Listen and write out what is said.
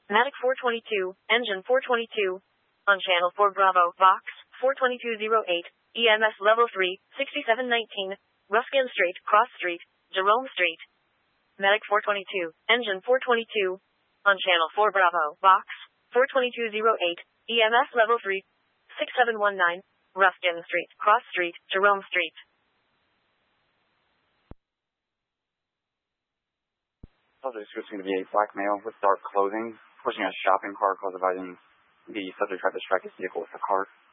Matic 422, engine 422. On channel 4 Bravo, Vox, 42208, EMS level 3, 6719, Ruskin Street, Cross Street, Jerome Street. Medic 422, engine 422. On channel 4 Bravo, Vox, 42208, EMS level 3, 6719, Ruskin Street, Cross Street, Jerome Street. Subject is going to be a black male with dark clothing, pushing a shopping cart while dividing the subject tried to strike his vehicle with a cart.